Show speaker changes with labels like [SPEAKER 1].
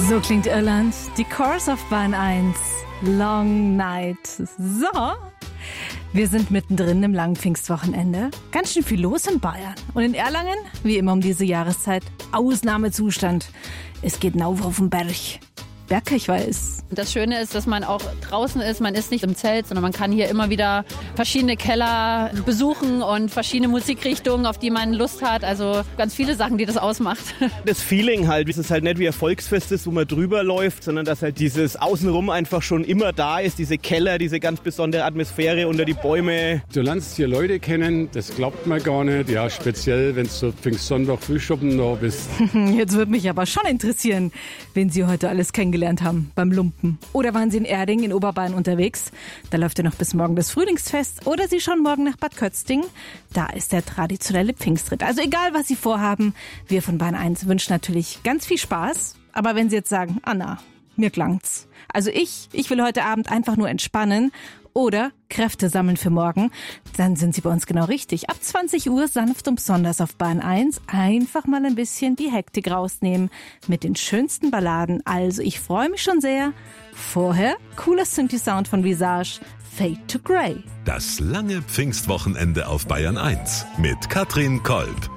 [SPEAKER 1] So klingt Irland. Die Chorus auf Bahn 1. Long Night. So, wir sind mittendrin im langen Pfingstwochenende. Ganz schön viel los in Bayern. Und in Erlangen, wie immer um diese Jahreszeit, Ausnahmezustand. Es geht rauf auf den Berg. Bergkirchweih.
[SPEAKER 2] Das Schöne ist, dass man auch draußen ist. Man ist nicht im Zelt, sondern man kann hier immer wieder verschiedene Keller besuchen und verschiedene Musikrichtungen, auf die man Lust hat. Also ganz viele Sachen, die das ausmacht.
[SPEAKER 3] Das Feeling halt, es ist halt nicht wie ein Volksfest ist, wo man drüber läuft, sondern dass halt dieses Außenrum einfach schon immer da ist, diese Keller, diese ganz besondere Atmosphäre unter die Bäume.
[SPEAKER 4] Du lernst hier Leute kennen, das glaubt man gar nicht. Ja, speziell, wenn du Pfingstsonntag Frühschoppen da bist.
[SPEAKER 1] Jetzt würde mich aber schon interessieren, wen Sie heute alles kennengelernt haben beim Lumpen. Oder waren Sie in Erding in Oberbayern unterwegs? Da läuft ja noch bis morgen das Frühlingsfest. Oder Sie schauen morgen nach Bad Kötzting. Da ist der traditionelle Pfingstritt. Also egal, was Sie vorhaben, wir von Bahn 1 wünschen natürlich ganz viel Spaß. Aber wenn Sie jetzt sagen, Anna, mir klang's. Also ich will heute Abend einfach nur entspannen oder Kräfte sammeln für morgen, dann sind Sie bei uns genau richtig. Ab 20 Uhr sanft und besonders auf Bahn 1 einfach mal ein bisschen die Hektik rausnehmen mit den schönsten Balladen. Also ich freue mich schon sehr. Vorher cooler Synthi-Sound von Visage, Fade to Grey.
[SPEAKER 5] Das lange Pfingstwochenende auf Bayern 1 mit Katrin Kolb.